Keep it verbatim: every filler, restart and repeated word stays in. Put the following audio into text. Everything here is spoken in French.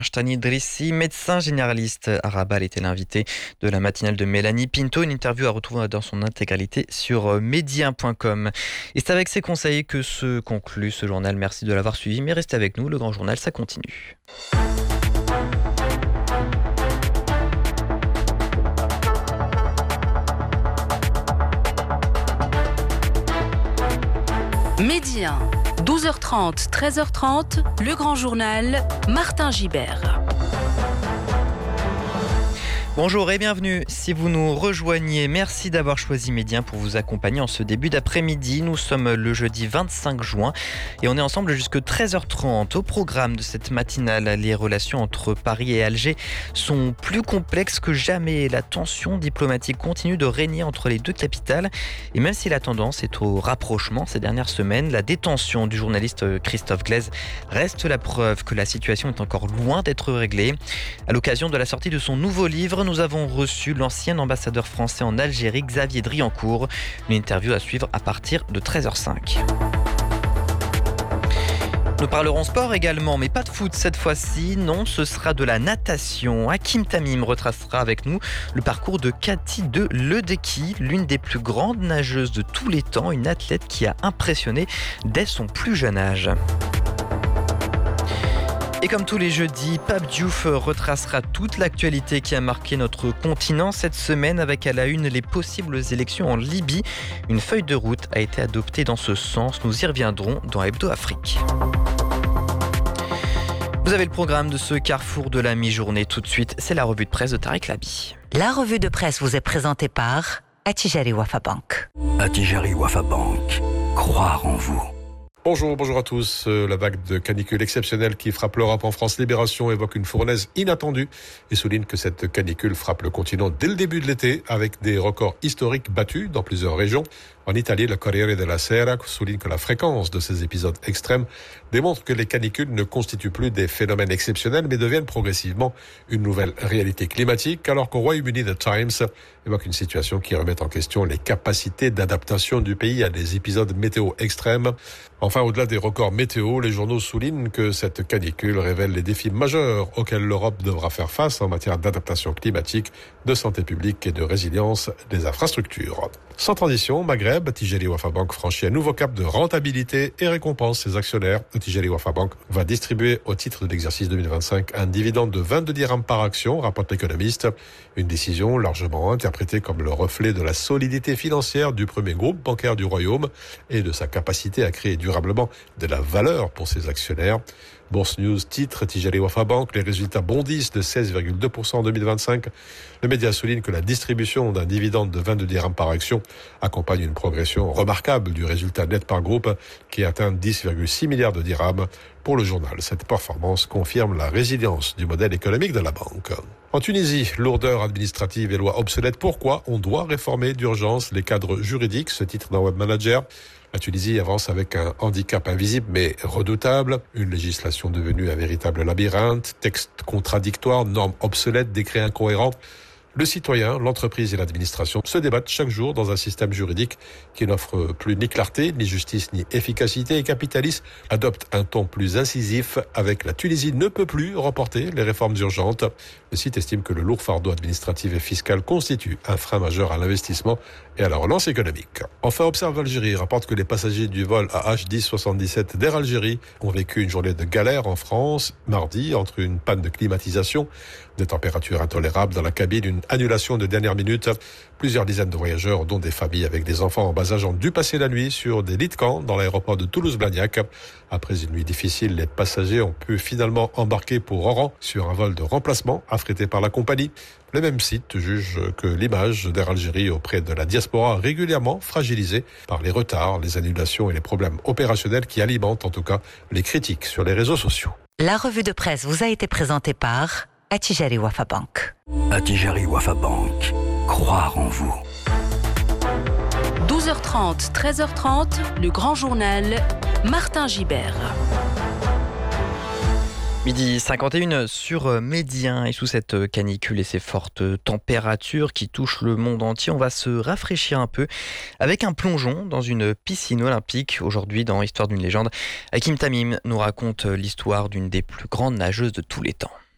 Tani Idrissi, médecin généraliste à Rabat, était l'invité de la matinale de Mélanie Pinto. Une interview à retrouver dans son intégralité sur média point com. Et c'est avec ces conseils que se conclut ce journal. Merci de l'avoir suivi, mais restez avec nous, le grand journal, ça continue. Média, douze heures trente, treize heures trente, le grand journal, Martin Gibert. Bonjour et bienvenue. Si vous nous rejoignez, merci d'avoir choisi Média pour vous accompagner en ce début d'après-midi. Nous sommes le jeudi vingt-cinq juin et on est ensemble jusqu'à treize heures trente. Au programme de cette matinale, les relations entre Paris et Alger sont plus complexes que jamais. La tension diplomatique continue de régner entre les deux capitales. Et même si la tendance est au rapprochement ces dernières semaines, la détention du journaliste Christophe Glaise reste la preuve que la situation est encore loin d'être réglée. À l'occasion de la sortie de son nouveau livre, nous avons reçu l'ancien ambassadeur français en Algérie, Xavier Driancourt. Une interview à suivre à partir de treize heures cinq. Nous parlerons sport également, mais pas de foot cette fois-ci. Non, ce sera de la natation. Hakim Tamim retracera avec nous le parcours de Cathy de Ledecky, l'une des plus grandes nageuses de tous les temps, une athlète qui a impressionné dès son plus jeune âge. Et comme tous les jeudis, Pape Diouf retracera toute l'actualité qui a marqué notre continent cette semaine, avec à la une les possibles élections en Libye. Une feuille de route a été adoptée dans ce sens. Nous y reviendrons dans Hebdo Afrique. Vous avez le programme de ce carrefour de la mi-journée. Tout de suite, c'est la revue de presse de Tariq Labi. La revue de presse vous est présentée par Attijari Wafa Bank. Attijari Wafa Bank. Croire en vous. Bonjour, bonjour à tous. La vague de canicule exceptionnelle qui frappe l'Europe en France, Libération évoque une fournaise inattendue et souligne que cette canicule frappe le continent dès le début de l'été avec des records historiques battus dans plusieurs régions. En Italie, le Corriere della Sera souligne que la fréquence de ces épisodes extrêmes démontre que les canicules ne constituent plus des phénomènes exceptionnels mais deviennent progressivement une nouvelle réalité climatique, alors qu'au Royaume-Uni, The Times évoque une situation qui remet en question les capacités d'adaptation du pays à des épisodes météo extrêmes. Enfin, au-delà des records météo, les journaux soulignent que cette canicule révèle les défis majeurs auxquels l'Europe devra faire face en matière d'adaptation climatique, de santé publique et de résilience des infrastructures. Sans transition, Maghreb, Tijari Wafa Bank franchit un nouveau cap de rentabilité et récompense ses actionnaires. Tijari Wafa Bank va distribuer au titre de l'exercice deux mille vingt-cinq un dividende de vingt-deux dirhams par action, rapporte l'économiste. Une décision largement interprétée comme le reflet de la solidité financière du premier groupe bancaire du Royaume et de sa capacité à créer durablement de la valeur pour ses actionnaires. Bourse News titre Tijari Wafa Bank, les résultats bondissent de seize virgule deux pour cent en deux mille vingt-cinq. Le média souligne que la distribution d'un dividende de vingt-deux dirhams par action accompagne une progression remarquable du résultat net par groupe qui atteint dix virgule six milliards de dirhams pour le journal. Cette performance confirme la résilience du modèle économique de la banque. En Tunisie, lourdeur administrative et lois obsolètes. Pourquoi on doit réformer d'urgence les cadres juridiques, ce titre d'un web manager. La Tunisie avance avec un handicap invisible mais redoutable, une législation devenue un véritable labyrinthe, textes contradictoires, normes obsolètes, décrets incohérents. Le citoyen, l'entreprise et l'administration se débattent chaque jour dans un système juridique qui n'offre plus ni clarté, ni justice, ni efficacité et capitaliste adopte un ton plus incisif avec la Tunisie ne peut plus remporter les réformes urgentes. Le site estime que le lourd fardeau administratif et fiscal constitue un frein majeur à l'investissement et à la relance économique. Enfin, Observe Algérie rapporte que les passagers du vol A H dix soixante-dix-sept d'Air Algérie ont vécu une journée de galère en France, mardi, entre une panne de climatisation, des températures intolérables dans la cabine, une annulation de dernière minute. Plusieurs dizaines de voyageurs, dont des familles avec des enfants en bas âge, ont dû passer la nuit sur des lits de camp dans l'aéroport de Toulouse-Blagnac. Après une nuit difficile, les passagers ont pu finalement embarquer pour Oran sur un vol de remplacement affrété par la compagnie. Le même site juge que l'image d'Air Algérie auprès de la diaspora régulièrement fragilisée par les retards, les annulations et les problèmes opérationnels qui alimentent en tout cas les critiques sur les réseaux sociaux. La revue de presse vous a été présentée par Attijari Wafa Bank. Attijari Wafa Bank. Croire en vous. douze heures trente, treize heures trente, le grand journal, Martin Gibert. Midi cinquante et un sur Média, et sous cette canicule et ces fortes températures qui touchent le monde entier, on va se rafraîchir un peu avec un plongeon dans une piscine olympique. Aujourd'hui, dans Histoire d'une légende, Hakim Tamim nous raconte l'histoire d'une des plus grandes nageuses de tous les temps.